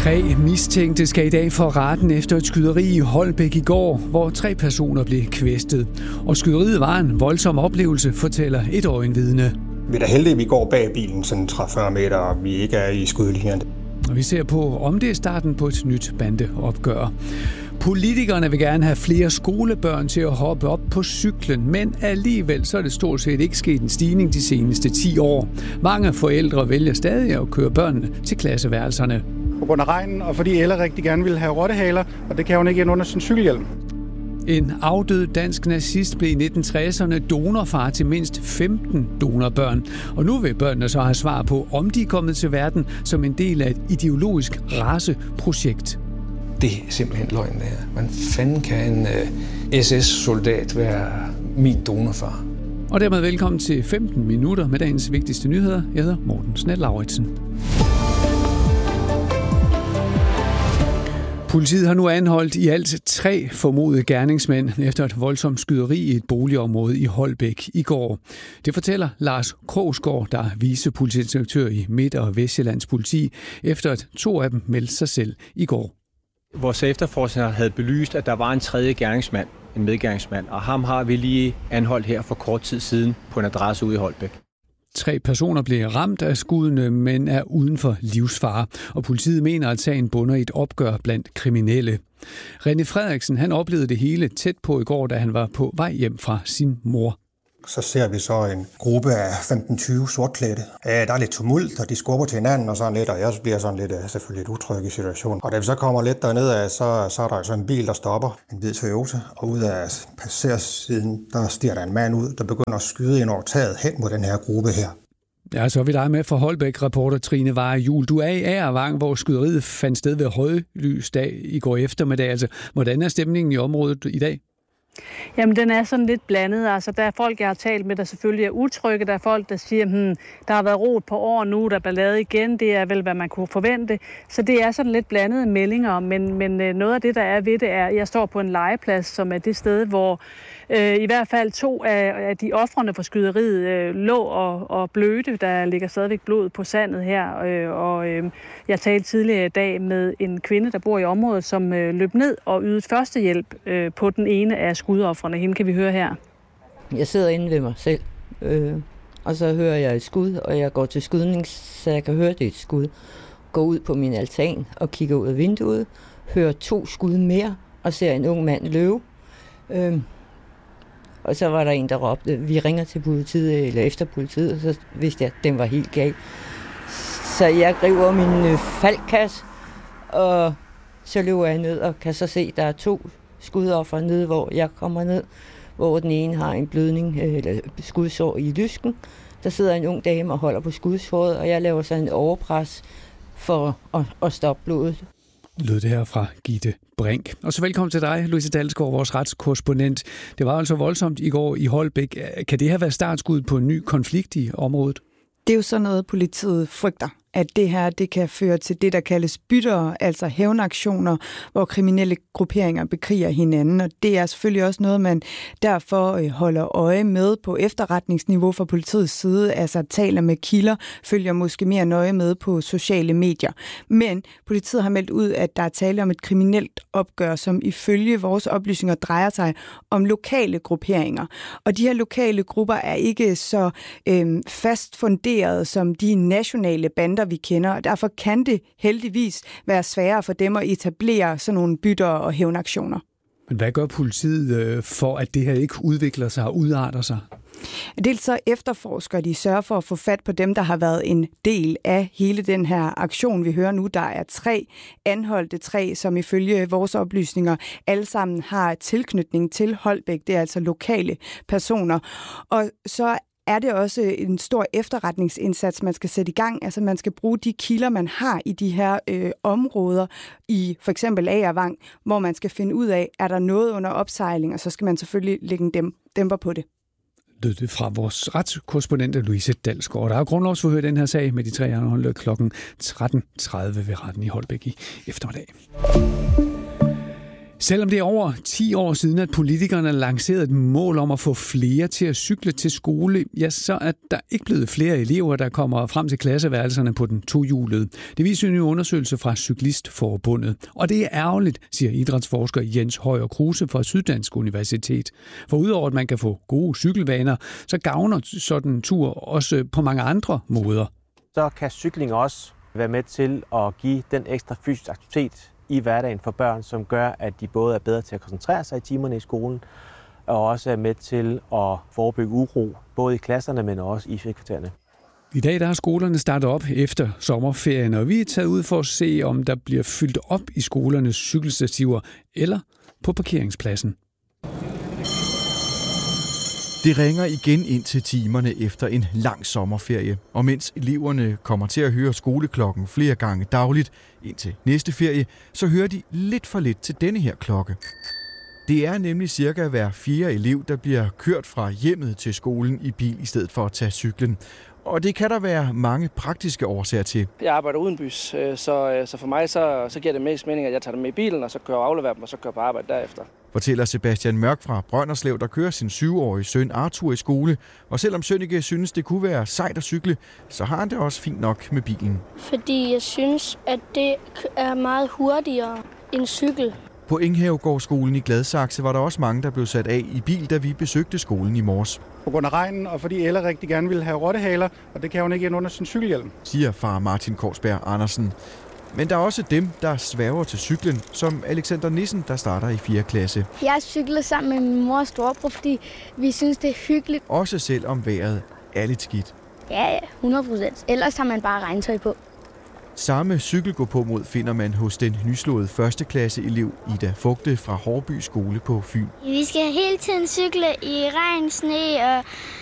3 mistænkte skal i dag for retten efter et skyderi i Holbæk i går, hvor 3 personer blev kvæstet. Og skyderiet var en voldsom oplevelse, fortæller et øjenvidne. Vi er da heldige, at vi går bag bilen sådan 30-40 meter, og vi ikke er i skudlinjen. Og vi ser på, om det er starten på et nyt bandeopgør. Politikerne vil gerne have flere skolebørn til at hoppe op på cyklen, men alligevel så er det stort set ikke sket en stigning de seneste 10 år. Mange forældre vælger stadig at køre børnene til klasseværelserne. På grund af regnen, og fordi Ella rigtig gerne vil have rottehaler, og det kan hun ikke ind under sin cykelhjelm. En afdød dansk nazist blev i 1960'erne donorfar til mindst 15 donorbørn. Og nu vil børnene så have svar på, om de er kommet til verden som en del af et ideologisk raceprojekt. Det er simpelthen løgn, det her. Hvordan fanden kan en SS-soldat være min donorfar? Og dermed velkommen til 15 minutter med dagens vigtigste nyheder. Jeg hedder Morten Snell-Lauritsen. Politiet har nu anholdt i alt 3 formodede gerningsmænd efter et voldsomt skyderi i et boligområde i Holbæk i går. Det fortæller Lars Krogsgaard, der er vicepolitiinspektør i Midt- og Vestjyllands politi, efter at 2 af dem meldte sig selv i går. Vores efterforskere havde belyst, at der var en 3. gerningsmand, en medgerningsmand, og ham har vi lige anholdt her for kort tid siden på en adresse ude i Holbæk. 3 personer blev ramt af skuddene, men er uden for livsfare, og politiet mener, at sagen bunder i et opgør blandt kriminelle. René Frederiksen, han oplevede det hele tæt på i går, da han var på vej hjem fra sin mor. Så ser vi så en gruppe af 15-20 sortklædte. Der er lidt tumult, og de skubber til hinanden og sådan lidt, og jeg bliver sådan lidt, selvfølgelig lidt utryg i situationen. Og da vi så kommer lidt dernede af, så er der så en bil, der stopper, en hvid Toyota, og ud af passagersiden, der stiger der en mand ud, der begynder at skyde ind over taget hen mod den her gruppe her. Ja, så er vi dig med fra Holbæk, reporter Trine Varre-Juhl. Du er i Agervang, hvor skyderiet fandt sted ved højlysdag i går eftermiddag. Altså, hvordan er stemningen i området i dag? Jamen, den er sådan lidt blandet. Altså, der er folk, jeg har talt med, der selvfølgelig er utrygge. Der er folk, der siger, der har været rot på år nu, der er ballade igen. Det er vel, hvad man kunne forvente. Så det er sådan lidt blandede meldinger. Men noget af det, der er ved det, er, at jeg står på en legeplads, som er det sted, hvor i hvert fald 2 af de ofrene for skyderiet lå og blødte. Der ligger stadigvæk blod på sandet her. Jeg talte tidligere i dag med en kvinde, der bor i området, som løb ned og ydede førstehjælp på den ene af skudoffrene. Hende kan vi høre her. Jeg sidder inde ved mig selv, og så hører jeg et skud, og jeg går til skydning, så jeg kan høre det et skud. Går ud på min altan og kigger ud af vinduet, hører 2 skud mere og ser en ung mand løbe. Og så var der en, der råbte, vi ringer til politiet, eller efter politiet, og så vidste jeg, at den var helt gal. Så jeg griber min faldkasse, og så løber jeg ned og kan så se, at der er 2 skudoffer nede, hvor jeg kommer ned, hvor den ene har en blødning, eller skudsår i lysken. Der sidder en ung dame og holder på skudsåret, og jeg laver så en overpres for at stoppe blodet. Lød det her fra Gitte Brink. Og så velkommen til dig, Louise Dalsgaard, vores retskorrespondent. Det var altså voldsomt i går i Holbæk. Kan det her være startskuddet på en ny konflikt i området? Det er jo sådan noget, politiet frygter, at det her det kan føre til det, der kaldes bytter, altså hævnaktioner, hvor kriminelle grupperinger bekriger hinanden. Og det er selvfølgelig også noget, man derfor holder øje med på efterretningsniveau fra politiets side, altså taler med kilder, følger måske mere nøje med på sociale medier. Men politiet har meldt ud, at der er tale om et kriminelt opgør, som ifølge vores oplysninger drejer sig om lokale grupperinger. Og de her lokale grupper er ikke så fast funderet som de nationale bander, vi kender, og derfor kan det heldigvis være sværere for dem at etablere sådan nogle bytter og hævnaktioner. Men hvad gør politiet for, at det her ikke udvikler sig og udarter sig? Dels så efterforsker de, sørger for at få fat på dem, der har været en del af hele den her aktion, vi hører nu. Der er 3 anholdte, 3, som ifølge vores oplysninger alle sammen har tilknytning til Holbæk. Det er altså lokale personer. Og så er det også en stor efterretningsindsats, man skal sætte i gang. Altså man skal bruge de kilder, man har i de her områder, i for eksempel Agervang, hvor man skal finde ud af, er der noget under opsejling, og så skal man selvfølgelig lægge en dæmper på det. Lød det fra vores retskorrespondent Louise Dalsgaard. Der er grundlovsforhør i den her sag med de 3 anholdte kl. 13.30 ved retten i Holbæk i eftermiddag. Selvom det er over 10 år siden, at politikerne lancerede et mål om at få flere til at cykle til skole, ja, så er der ikke blevet flere elever, der kommer frem til klasseværelserne på den tohjulede. Det viser en ny undersøgelse fra Cyklistforbundet. Og det er ærgerligt, siger idrætsforsker Jens Højer Kruse fra Syddansk Universitet. For udover at man kan få gode cykelvaner, så gavner sådan en tur også på mange andre måder. Så kan cykling også være med til at give den ekstra fysisk aktivitet i hverdagen for børn, som gør, at de både er bedre til at koncentrere sig i timerne i skolen, og også er med til at forebygge uro, både i klasserne, men også i frikvartererne. I dag der har skolerne startet op efter sommerferien, og vi er taget ud for at se, om der bliver fyldt op i skolernes cykelstativer eller på parkeringspladsen. Det ringer igen ind til timerne efter en lang sommerferie, og mens eleverne kommer til at høre skoleklokken flere gange dagligt indtil næste ferie, så hører de lidt for lidt til denne her klokke. Det er nemlig cirka hver 4. elev, der bliver kørt fra hjemmet til skolen i bil i stedet for at tage cyklen. Og det kan der være mange praktiske årsager til. Jeg arbejder udenbys, så for mig så giver det mest mening, at jeg tager dem med i bilen, og så kører og afleverer dem, og så kører på arbejde derefter. Fortæller Sebastian Mørk fra Brønderslev, der kører sin 7-årige søn Arthur i skole. Og selvom Sønneke synes, det kunne være sejt at cykle, så har han det også fint nok med bilen. Fordi jeg synes, at det er meget hurtigere end cykel. På Enghavegårdsskolen i Gladsaxe var der også mange, der blev sat af i bil, da vi besøgte skolen i morges. På grund af regnen, og fordi Ella rigtig gerne ville have rottehaler, og det kan hun ikke ind under sin cykelhjelm. Siger far Martin Korsberg Andersen. Men der er også dem, der sværger til cyklen, som Alexander Nissen, der starter i 4. klasse. Jeg cykler sammen med min mor og storebror, fordi vi synes, det er hyggeligt. Også selvom vejret er lidt skidt. Ja, 100%. Ellers har man bare regntøj på. Samme cykelgåpåmod finder man hos den nyslåede 1. klasse-elev Ida Fugte fra Hårby Skole på Fyn. Vi skal hele tiden cykle i regn, sne og